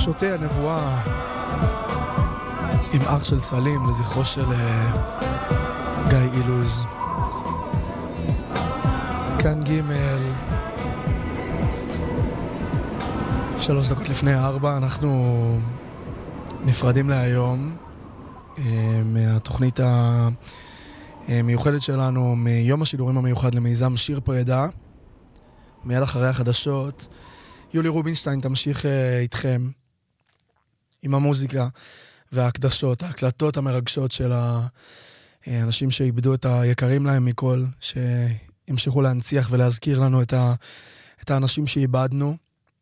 שותי הנבואה עם אח של סלים לזכרו של גיא אילוז. כאן ג' 3 דקות לפני 4, אנחנו נפרדים להיום מהתוכנית המיוחדת שלנו, מיום השידורים המיוחד למיזם שיר פרידה. מיד אחרי החדשות יולי רובינשטיין תמשיך איתכם עם המוזיקה וההקדשות, ההקלטות המרגשות של האנשים שאיבדו את היקרים להם מכל, שימשכו להנציח ולהזכיר לנו את האנשים שאיבדנו.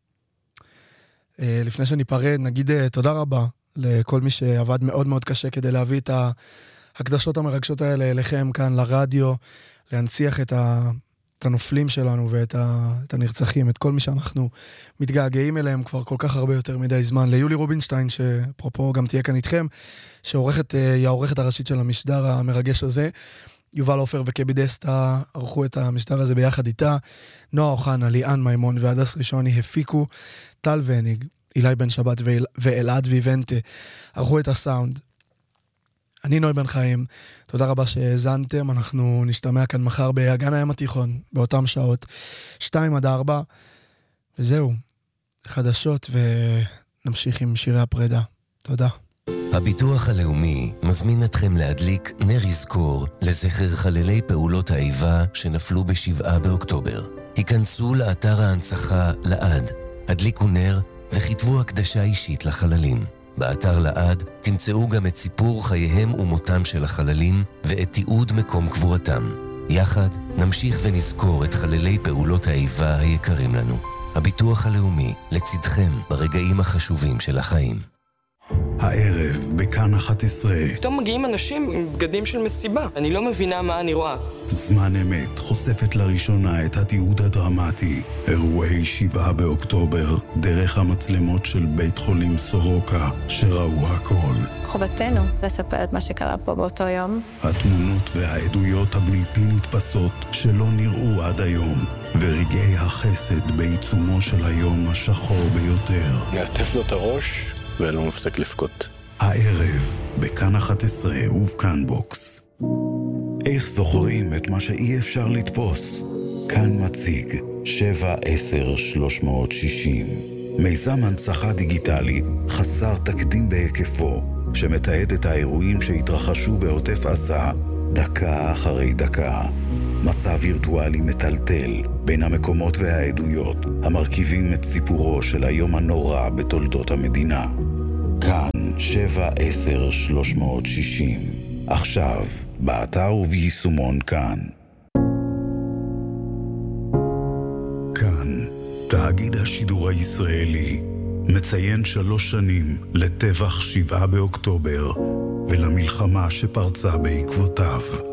לפני שניפרד, נגיד תודה רבה לכל מי שעבד מאוד מאוד קשה כדי להביא את ההקדשות המרגשות האלה אליכם כאן לרדיו, להנציח את הנופלים שלנו ואת הנרצחים, את כל מי שאנחנו מתגעגעים אליהם כבר כל כך הרבה יותר מדי זמן. ליולי רובינשטיין, שפרופו גם תהיה כאן איתכם, היא העורכת הראשית של המשדר המרגש הזה. יובל עופר וקבי דסטה ערכו את המשדר הזה ביחד איתה. נועה אוחנה, ליאן מימון והדס ראשוני הפיקו. טל וניג, אילי בן שבת ואלעד ויבנטה ערכו את הסאונד. אני נוי בן חיים, תודה רבה שהזנתם. אנחנו נשתמע כאן מחר באגן הים התיכון, באותם שעות 2-4, וזהו, חדשות, ונמשיך עם שירי הפרידה. תודה. הביטוח הלאומי מזמין אתכם להדליק נר יזכור לזכר חללי פעולות האיבה שנפלו ב7 באוקטובר. היכנסו לאתר ההנצחה לעד, הדליקו נר וכתבו הקדשה אישית לחללים. באתר לעד תמצאו גם את סיפור חייהם ומותם של החללים ואת תיעוד מקום קבורתם. יחד נמשיך ונזכור את חללי פעולות האיבה היקרים לנו. הביטוח הלאומי לצדכם ברגעים החשובים של החיים. הערב בכאן 11. פתאום מגיעים אנשים עם בגדים של מסיבה. אני לא מבינה מה אני רואה. זמן אמת חושפת לראשונה את התיעוד הדרמטי. אירועי 7 באוקטובר, דרך המצלמות של בית חולים סורוקה, שראו הכל. חובתנו לספר את מה שקרה פה באותו יום. התמונות והעדויות הבלתי נתפסות שלא נראו עד היום. ורגעי החסד בעיצומו של היום השחור ביותר. נעטף לו את הראש ולא מפסק לפקוט. הערב, בכאן 11 ובכאן בוקס. איך זוכרים את מה שאי אפשר לתפוס? כאן מציג 7-10-360. מיזם הנצחה דיגיטלי חסר תקדים בהיקפו, שמתעד את האירועים שהתרחשו בעוטף עזה דקה אחרי דקה. מסע וירטואלי מטלטל בין המקומות והעדויות המרכיבים את סיפורו של היום הנורא בתולדות המדינה. כאן 7-10-360. עכשיו, באתר וביישומון כאן. כאן, תאגיד השידור הישראלי, מציין 3 שנים לטבח 7 באוקטובר ולמלחמה שפרצה בעקבותיו.